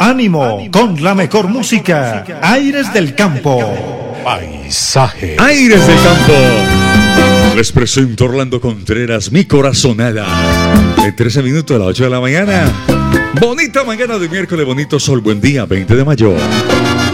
Ánimo con la mejor música. Aires del Campo. Paisaje. Aires del Campo. Les presento Orlando Contreras, mi corazonada. En 13 minutos a las 8 de la mañana. Bonita mañana de miércoles, bonito sol, buen día, 20 de mayo.